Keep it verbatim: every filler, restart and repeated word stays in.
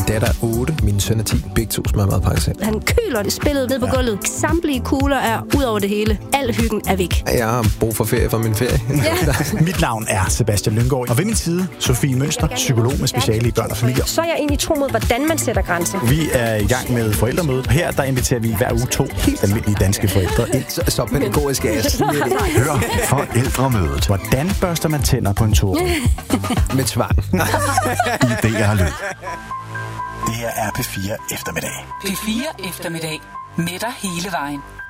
datter er otte, min søn er ti. Begge to smager madpakke selv. Han køler spillet ned på gulvet. Samtlige kugler er ud over det hele. Al hyggen er væk. Jeg har brug for ferie fra min ferie. Ja. Mit navn er Sebastian Lynggaard, og ved min side, Sofie Mønster, psykolog med speciale i børn og familier. Så er jeg egentlig tro mod, hvordan man sætter grænser. Vi er i gang med forældremødet. Her der inviterer vi hver uge to helt almindelige danske forældre ind. Så, så pædagogisk er jeg slet ikke. Hør forældremødet. Hvordan børster man tænder på en tur? Med tvang. Idéer og lyd. Det her er P fire Eftermiddag. P fire Eftermiddag. Med dig hele vejen.